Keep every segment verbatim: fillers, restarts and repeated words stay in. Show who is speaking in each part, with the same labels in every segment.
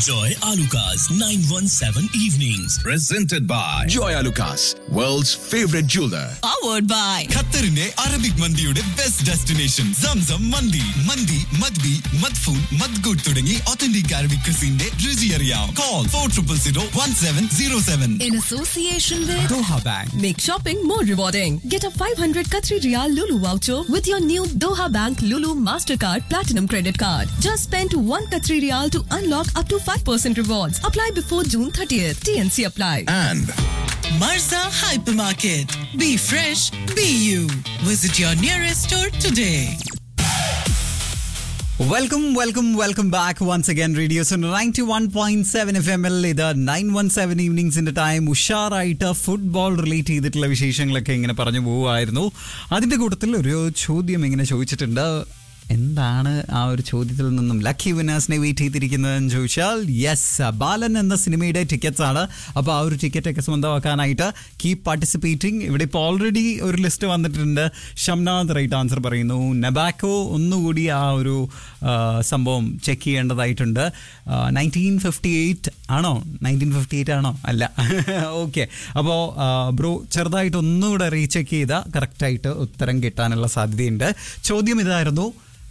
Speaker 1: Enjoy Alucard's nine one seven evenings.
Speaker 2: Presented by Joy Alucas, world's favorite jeweler.
Speaker 3: Powered by
Speaker 4: ഖത്തറിന്റെ Arabic മന്തിയുടെ best destination Zamzam മന്തി. മന്തി മദ്ബി മദ്ഫൂൻ മദ്ഗുഡ് തുടങ്ങി authentic Arabic ക്രിസിന്റെ രുചി അറിയാം. Call four zero zero one seven zero seven.
Speaker 3: in association with
Speaker 4: Doha Bank.
Speaker 3: Make shopping more rewarding. Get a five hundred Qatari Riyal Lulu voucher with your new Doha Bank Lulu Mastercard Platinum Credit Card. Just spend one Qatari Riyal to unlock up to five percent rewards. Apply before June thirtieth. T N C apply.
Speaker 2: And
Speaker 5: Marza Hypermarket. Be fresh, be you. Visit your nearest store today.
Speaker 6: Welcome welcome welcome back once again radios ninety one point seven F M L ഇത് nine one seven ഈവനിങ്സിന്റെ time. ഉഷാറായിട്ട് football relate ചെയ്തിട്ടുള്ള വിശേഷങ്ങളൊക്കെ ഇങ്ങനെ പറഞ്ഞു പോവുമായിരുന്നു. അതിൻ്റെ കൂട്ടത്തിൽ ഒരു ചോദ്യം ഇങ്ങനെ ചോദിച്ചിട്ടുണ്ട്. എന്താണ് ആ ഒരു ചോദ്യത്തിൽ നിന്നും ലക്കി വിനേഴ്സിനെ വെയിറ്റ് ചെയ്തിരിക്കുന്നതെന്ന് ചോദിച്ചാൽ യെസ്, ബാലൻ എന്ന സിനിമയുടെ ടിക്കറ്റ്സ് ആണ്. അപ്പോൾ ആ ഒരു ടിക്കറ്റൊക്കെ സ്വന്തമാക്കാനായിട്ട് കീപ് പാർട്ടിസിപ്പേറ്റിംഗ്. ഇവിടെ ഇപ്പോൾ ഓൾറെഡി ഒരു ലിസ്റ്റ് വന്നിട്ടുണ്ട്. ഷംനാഥ് റൈറ്റ് ആൻസർ പറയുന്നു. നബാക്കോ ഒന്നുകൂടി ആ ഒരു സംഭവം ചെക്ക് ചെയ്യേണ്ടതായിട്ടുണ്ട്. നയൻറ്റീൻ ഫിഫ്റ്റി എയ്റ്റ് ആണോ നയൻറ്റീൻ ഫിഫ്റ്റി എയ്റ്റ് ആണോ അല്ല ഓക്കെ. അപ്പോൾ ബ്രോ ചെറുതായിട്ട് ഒന്നുകൂടെ റീചെക്ക് ചെയ്താൽ കറക്റ്റായിട്ട് ഉത്തരം കിട്ടാനുള്ള സാധ്യതയുണ്ട്. ചോദ്യം ഇതായിരുന്നു,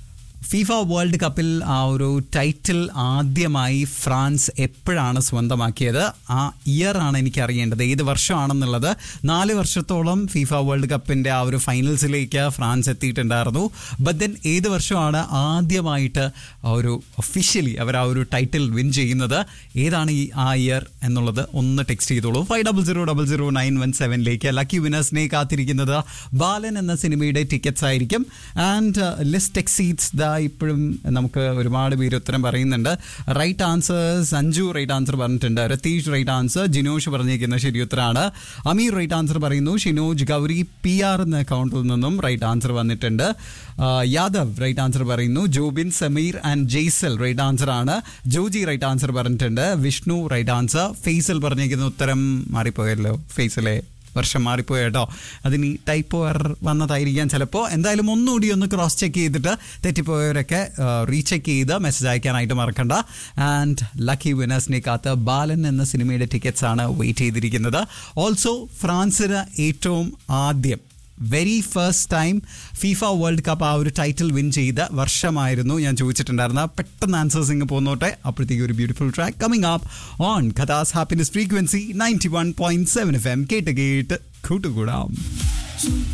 Speaker 6: ഫിഫ വേൾഡ് കപ്പിൽ ആ ഒരു ടൈറ്റിൽ ആദ്യമായി ഫ്രാൻസ് എപ്പോഴാണ് സ്വന്തമാക്കിയത്? ആ ഇയർ ആണ് എനിക്ക് അറിയേണ്ടത്, ഏത് വർഷമാണെന്നുള്ളത്. നാല് വർഷത്തോളം ഫിഫ വേൾഡ് കപ്പിൻ്റെ ആ ഒരു ഫൈനൽസിലേക്ക് ഫ്രാൻസ് എത്തിയിട്ടുണ്ടായിരുന്നു. ബട്ട് ദെൻ ഏത് വർഷമാണ് ആദ്യമായിട്ട് ഒരു ഒഫീഷ്യലി അവർ ആ ഒരു ടൈറ്റിൽ വിൻ ചെയ്യുന്നത്? ഏതാണ് ഈ ആ ഇയർ എന്നുള്ളത് ഒന്ന് ടെക്സ്റ്റ് ചെയ്തോളൂ. Five double zero double zero nine one സെവനിലേക്ക്. Lucky വിനേഴ്സിനെ കാത്തിരിക്കുന്നത് ബാലൻ എന്ന സിനിമയുടെ ടിക്കറ്റ്സ് ആയിരിക്കും. ആൻഡ് ലിസ്റ്റ് എക്സീഡ്സ് ദ ഇപ്പോഴും നമുക്ക് ഒരുപാട് പേര് ഉത്തരം പറയുന്നുണ്ട്. Right answer Sanju right answer പറഞ്ഞിട്ടുണ്ട്. Ratheesh right answer. ജിനോഷ് പറഞ്ഞിരിക്കുന്ന ശരി ഉത്തരമാണ്. അമീർ റൈറ്റ് ആൻസർ പറയുന്നു. ഷിനോജ് ഗൗരി പി ആർ എന്ന അക്കൗണ്ടിൽ നിന്നും റൈറ്റ് ആൻസർ വന്നിട്ടുണ്ട്. യാദവ് റൈറ്റ് ആൻസർ പറയുന്നു. Jobin Sameer and Jaisal right answer ആണ്. ജോജി റൈറ്റ് ആൻസർ പറഞ്ഞിട്ടുണ്ട്. Vishnu right answer. ഫെയ്സൽ പറഞ്ഞിരിക്കുന്ന ഉത്തരം മാറിപ്പോയല്ലോ. ഫെയ്സലെ വർഷം മാറിപ്പോയി കേട്ടോ. അതിന് ടൈപ്പ് എറർ വന്നതായിരിക്കാം ചിലപ്പോൾ. എന്തായാലും ഒന്നുകൂടി ഒന്ന് ക്രോസ് ചെക്ക് ചെയ്തിട്ട് തെറ്റിപ്പോയവരൊക്കെ റീചെക്ക് ചെയ്ത് മെസ്സേജ് അയക്കാനായിട്ട് മറക്കണ്ട. ആൻഡ് ലക്കി വിനേഴ്സിനെ കാത്ത് ബാലൻ എന്ന സിനിമയുടെ ടിക്കറ്റ്സ് ആണ് വെയിറ്റ് ചെയ്തിരിക്കുന്നത്. ഓൾസോ ഫ്രാൻസിന് ഏറ്റവും ആദ്യം very first time FIFA world cup ആ ഒരു ടൈറ്റിൽ വിൻ ചെയ്ത വർഷമായിരുന്നു ഞാൻ ചോദിച്ചിട്ടുണ്ടായിരുന്ന. പെട്ടെന്ന് ആൻസേഴ്സ് ഇങ്ങ് പോന്നോട്ടെ. അപ്പോഴത്തേക്ക് ഒരു beautiful track coming up on ഖത്താസ് happiness frequency ninety one point seven F M. കേട്ട് കേട്ട് കൂട്ടുകൂടാം.